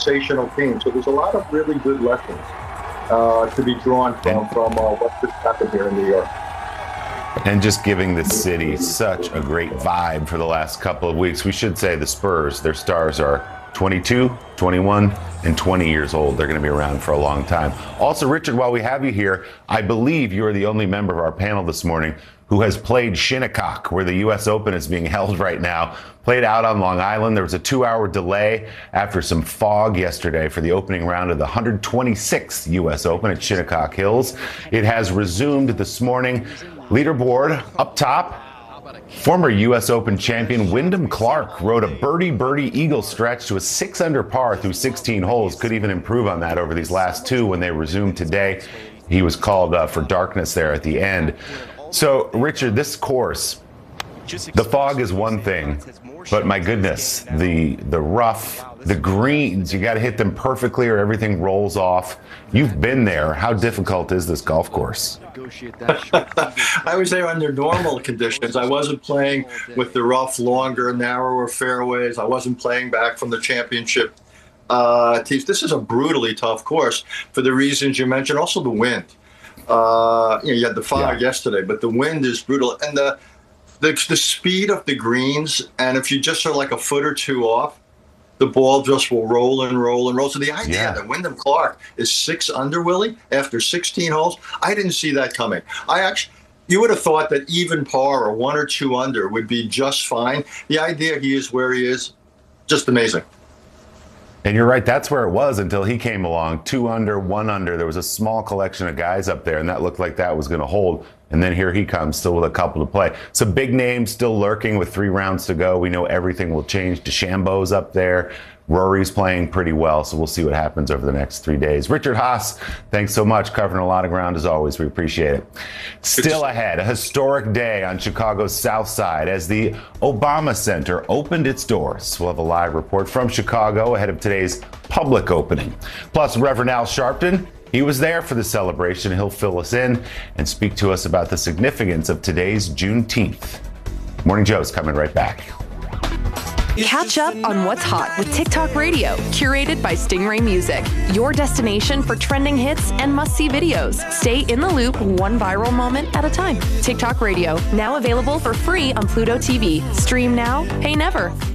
sensational team. So there's a lot of really good lessons to be drawn from what just happened here in New York. And just giving the city such a great vibe for the last couple of weeks. We should say the Spurs, their stars are 22, 21, and 20 years old. They're going to be around for a long time. Also, Richard, while we have you here, I believe you're the only member of our panel this morning who has played Shinnecock, where the U.S. Open is being held right now. Played out on Long Island. There was a 2-hour delay after some fog yesterday for the opening round of the 126th U.S. Open at Shinnecock Hills. It has resumed this morning. Leaderboard up top. Former U.S. Open champion Wyndham Clark rode a birdie eagle stretch to a 6-under par through 16 holes. Could even improve on that over these last two when they resumed today. He was called for darkness there at the end. So, Richard, this course, the fog is one thing, but my goodness, the rough, the greens, you got to hit them perfectly or everything rolls off. You've been there. How difficult is this golf course? I was there under normal conditions. I wasn't playing with the rough, longer, narrower fairways. I wasn't playing back from the championship tees. This is a brutally tough course for the reasons you mentioned. Also, the wind. You had the fog yesterday, but the wind is brutal. And the speed of the greens, and if you just are like a foot or two off, the ball just will roll and roll and roll. So the idea that Wyndham Clark is 6 under, Willie, after 16 holes, I didn't see that coming. You would have thought that even par or 1 or 2 under would be just fine. The idea he is where he is, just amazing. And you're right, that's where it was until he came along. 2 under, 1 under. There was a small collection of guys up there, and that looked like that was going to hold. And then here he comes, still with a couple to play. Some big names still lurking with 3 rounds to go. We know everything will change. DeChambeau's up there. Rory's playing pretty well, so we'll see what happens over the next 3 days. Richard Haas, thanks so much, covering a lot of ground as always. We appreciate it. Still ahead, a historic day on Chicago's South Side as the Obama Center opened its doors. We'll have a live report from Chicago ahead of today's public opening. Plus, Reverend Al Sharpton, he was there for the celebration. He'll fill us in and speak to us about the significance of today's Juneteenth. Morning Joe's coming right back. Catch up on what's hot with TikTok Radio, curated by Stingray Music. Your destination for trending hits and must-see videos. Stay in the loop, one viral moment at a time. TikTok Radio, now available for free on Pluto TV. Stream now, pay never.